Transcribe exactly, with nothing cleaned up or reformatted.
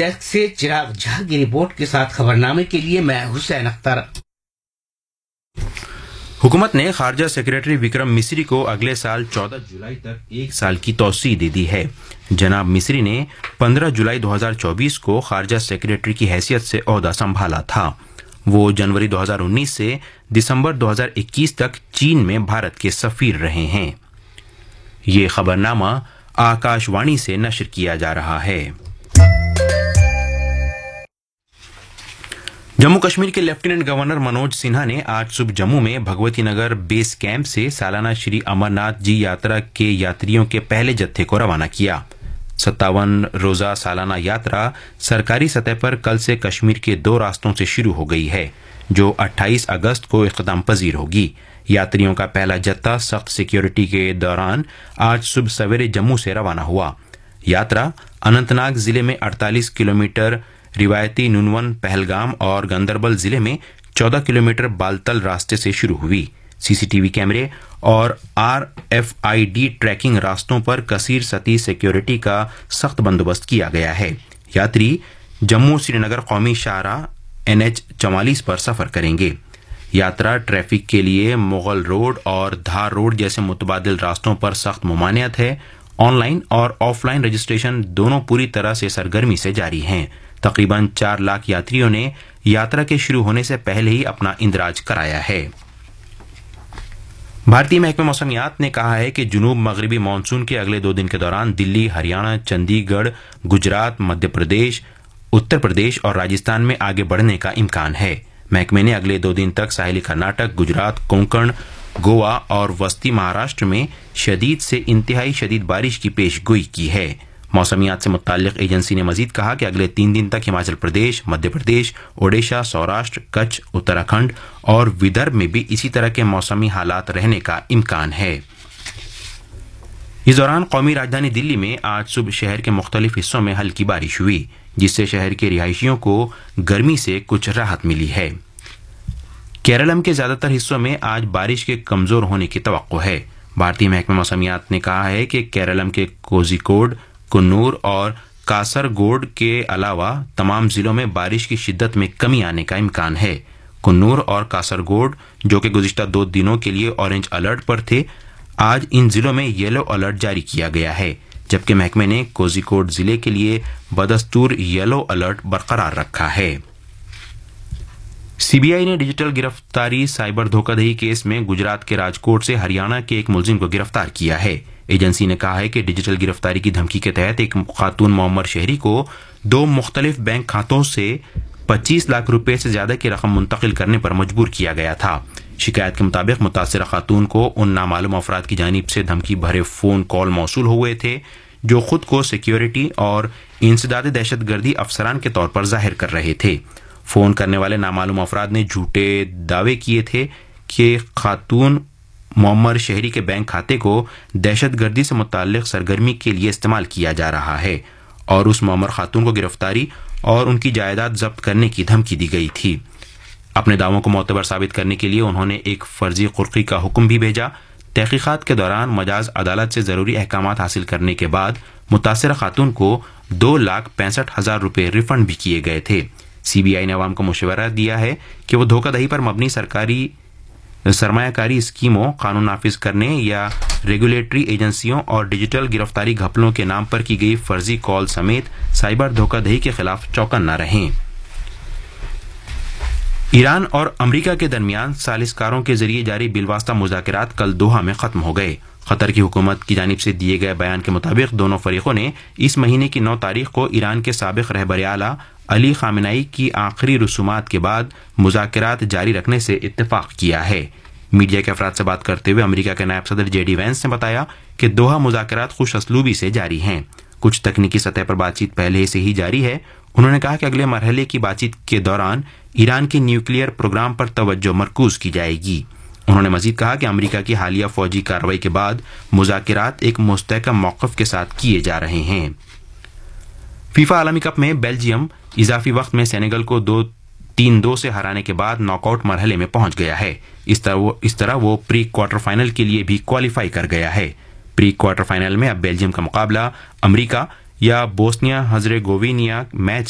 Desk से चिराग झा की report के साथ खबरनामे के लिए मैं हुसैन अख्तर। हुकूमत ने खारजा सेक्रेटरी विक्रम मिस्री को अगले साल चौदह जुलाई तक एक साल की तौसीह दे दी है। जनाब मिस्री ने पंद्रह जुलाई दो हज़ार चौबीस को खारजा सेक्रेटरी की हैसियत से ओहदा संभाला था। वो जनवरी दो हज़ार उन्नीस से दिसंबर दो हज़ार इक्कीस तक चीन में भारत के सफीर रहे हैं। ये खबरनामा आकाशवाणी से नशर किया जा रहा है। जम्मू कश्मीर के लेफ्टिनेंट गवर्नर मनोज सिन्हा ने आज सुबह जम्मू में भगवती नगर बेस कैंप से सालाना श्री अमरनाथ जी यात्रा के यात्रियों के पहले जत्थे को रवाना किया। सत्तावन रोजा सालाना यात्रा सरकारी सतह पर कल से कश्मीर के दो रास्तों से शुरू हो गई है, जो अट्ठाईस अगस्त को इख्तिताम पजीर होगी। यात्रियों का पहला जत्था सख्त सिक्योरिटी के दौरान आज सुबह सवेरे जम्मू से रवाना हुआ। यात्रा अनंतनाग जिले में अड़तालीस किलोमीटर, रिवायती नुनवन, पहलगाम और गंदरबल जिले में चौदह किलोमीटर बालतल रास्ते से शुरू हुई। सीसीटीवी कैमरे और आरएफआईडी ट्रैकिंग रास्तों पर कसीर सतही सिक्योरिटी का सख्त बंदोबस्त किया गया है। यात्री जम्मू श्रीनगर कौमी शाहराह एनएच चवालीस पर सफर करेंगे। यात्रा ट्रैफिक के लिए मुगल रोड और धार रोड जैसे मुतबादिल रास्तों पर सख्त मुमानियत है। ऑनलाइन और ऑफलाइन रजिस्ट्रेशन दोनों पूरी तरह से सरगर्मी से जारी हैं। तकरीबन चार लाख यात्रियों ने यात्रा के शुरू होने से पहले ही अपना इंदराज कराया है। भारतीय महकमे मौसमियात ने कहा है कि जुनूब मगरबी मानसून के अगले दो दिन के दौरान दिल्ली, हरियाणा, चंडीगढ़, गुजरात, मध्य प्रदेश, उत्तर प्रदेश और राजस्थान में आगे बढ़ने का इम्कान है। महकमे ने अगले दो दिन तक साहिली कर्नाटक, गुजरात, कोंकण, गोवा और वस्ती महाराष्ट्र में शदीद से इंतहाई शदीद बारिश की पेशगोई की है। मौसमियात से मुताल्लिक एजेंसी ने मजीद कहा कि अगले तीन दिन तक हिमाचल प्रदेश, मध्य प्रदेश, ओडिशा, सौराष्ट्र, कच्छ, उत्तराखंड और विदर्भ में भी इसी तरह के मौसमी हालात रहने का इम्कान है। इस दौरान कौमी राजधानी दिल्ली में आज सुबह शहर के मुख्तलिफ हिस्सों में हल्की बारिश हुई, जिससे शहर के रिहायशियों को गर्मी से कुछ राहत मिली है। केरलम के ज्यादातर हिस्सों में आज बारिश के कमजोर होने की तवक्को है। भारतीय महकमा मौसमियात ने कहा है कि केरलम के कोझिकोड, कुन्नूर और कासरगोड के अलावा तमाम जिलों में बारिश की शिद्दत में कमी आने का इम्कान है। कुन्नूर और कासरगोड, जो कि गुज़िश्ता दो दिनों के लिए ऑरेंज अलर्ट पर थे, आज इन जिलों में येलो अलर्ट जारी किया गया है, जबकि महकमे ने कोझिकोड जिले के लिए बदस्तूर येलो अलर्ट बरकरार रखा है। सीबीआई ने डिजिटल गिरफ्तारी साइबर धोखाधड़ी केस में गुजरात के राजकोट से हरियाणा के एक मुलजिम को गिरफ्तार किया है। एजेंसी ने कहा है कि डिजिटल गिरफ्तारी की धमकी के तहत एक खातून मोहम्मद शहरी को दो मुख्तलिफ बैंक खातों से पच्चीस लाख रुपए से ज्यादा की रकम मुंतकिल करने पर मजबूर किया गया था। शिकायत के मुताबिक मुतासिरा खातून को उन नामालूम अफराद की जानिब से धमकी भरे फोन कॉल मौसूल हुए थे, जो खुद को सिक्योरिटी और इंसदाद दहशतगर्दी अफसरान के तौर पर जाहिर कर रहे थे। फोन करने वाले नामालूम अफराद ने झूठे दावे किए थे कि खातून मोहम्मद शहरी के बैंक खाते को दहशतगर्दी से मुताल्लिक सरगर्मी के लिए इस्तेमाल किया जा रहा है और उस मोहम्मद खातून को गिरफ्तारी और उनकी जायदाद जब्त करने की धमकी दी गई थी। अपने दावों को मोतबर साबित करने के लिए उन्होंने एक फर्जी कुर्की का हुक्म भी भेजा। तहकीकात के दौरान मजाज अदालत से जरूरी अहकामात हासिल करने के बाद मुतासिरा खातून को दो लाख पैंसठ हजार रुपए रिफंड भी किए गए थे। सीबीआई ने अवाम को मशवरा दिया है कि वो धोखाधड़ी पर मबनी सरकारी सरमायाकारी स्कीमों, कानून नाफिज करने या रेगुलेटरी एजेंसियों और डिजिटल गिरफ्तारी घपलों के नाम पर की गई फर्जी कॉल समेत साइबर धोखाधड़ी के खिलाफ चौकन्ना रहें। ईरान और अमेरिका के दरमियान सालिसकारों के जरिए जारी बिलवास्ता मुज़ाकरात कल दोहा में खत्म हो गए। कतर की हुकूमत की जानिब से दिए गए बयान के मुताबिक दोनों फरीकों ने इस महीने की नौ तारीख को ईरान के साबिक रहबर आला अली खामेनेई की आखिरी रसूमात के बाद मुज़ाकरात जारी रखने से इत्तेफाक किया है। मीडिया के अफराद से बात करते हुए अमेरिका के नायब सदर जेडी वैंस ने बताया कि दोहा मुज़ाकरात खुश असलूबी से जारी हैं। कुछ तकनीकी सतह पर बातचीत पहले से ही जारी है। उन्होंने कहा कि अगले मरहले की बातचीत के दौरान ईरान के न्यूक्लियर प्रोग्राम पर तवज्जो मरकूज की जाएगी। उन्होंने मजीद कहा कि अमेरिका की हालिया फौजी कार्रवाई के बाद मुज़ाकरात एक मुस्तहकम मौक़िफ़ के साथ किए जा रहे हैं। फीफा आलमी कप में बेल्जियम इजाफी वक्त में सेनेगल को दो तीन दो से हराने के बाद नॉकआउट मरहले में पहुंच गया है। इस तरह वो इस तरह वो प्री क्वार्टर फाइनल के लिए भी क्वालिफाई कर गया है। प्री क्वार्टर फाइनल में अब बेल्जियम का मुकाबला अमेरिका या बोस्निया हर्ज़ेगोविना मैच